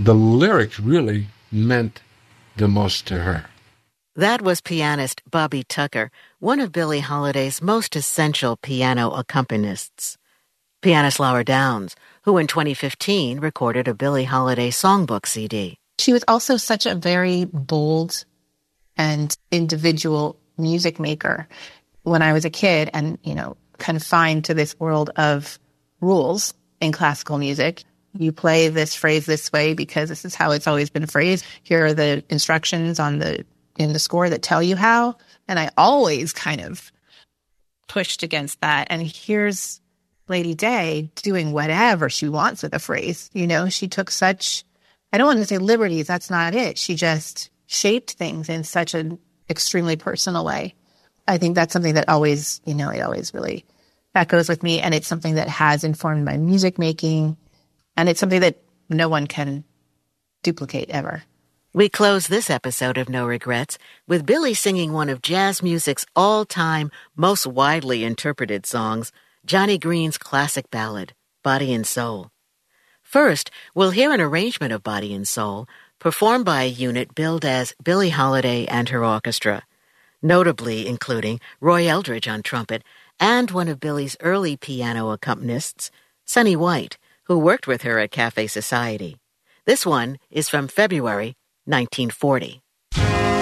the lyrics really meant the most to her. That was pianist Bobby Tucker, one of Billie Holiday's most essential piano accompanists. Pianist Laura Downs, who in 2015 recorded a Billie Holiday songbook CD. She was also such a very bold and individual music maker. When I was a kid and, confined to this world of rules in classical music, you play this phrase this way because this is how it's always been phrased. Here are the instructions in the score that tell you how. And I always kind of pushed against that. And here's Lady Day doing whatever she wants with a phrase. She took such, I don't want to say liberties, that's not it. She just shaped things in such an extremely personal way. I think that's something that always, it always really echoes with me. And it's something that has informed my music making. And it's something that no one can duplicate ever. We close this episode of No Regrets with Billie singing one of jazz music's all-time, most widely interpreted songs, Johnny Green's classic ballad, Body and Soul. First, we'll hear an arrangement of Body and Soul performed by a unit billed as Billie Holiday and her orchestra, notably including Roy Eldridge on trumpet and one of Billie's early piano accompanists, Sonny White, who worked with her at Cafe Society. This one is from February 1940.